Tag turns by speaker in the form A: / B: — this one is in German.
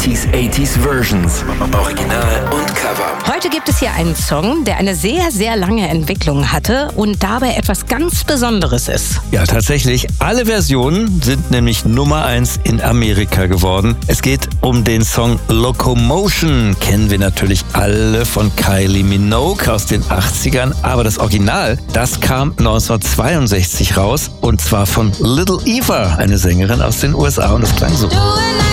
A: 80s Versions. Original und Cover.
B: Heute gibt es hier einen Song, der eine sehr, sehr lange Entwicklung hatte und dabei etwas ganz Besonderes ist.
C: Ja, tatsächlich. Alle Versionen sind nämlich Nummer 1 in Amerika geworden. Es geht um den Song Locomotion. Kennen wir natürlich alle von Kylie Minogue aus den 80ern. Aber das Original, das kam 1962 raus. Und zwar von Little Eva, eine Sängerin aus den USA. Und das klang so.